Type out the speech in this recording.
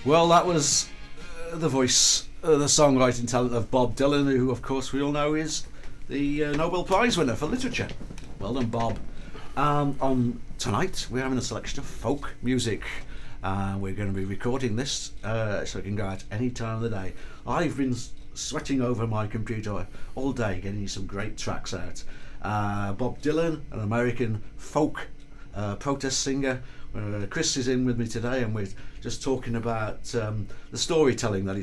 Well, that was the voice, the songwriting talent of Bob Dylan, who, of course, we all know is the Nobel Prize winner for literature. Well done, Bob. On tonight, we're having a selection of folk music. We're going to be recording this so it can go out any time of the day. I've been sweating over my computer all day getting some great tracks out. Bob Dylan, an American folk protest singer. Chris is in with me today, and we're just talking about the storytelling that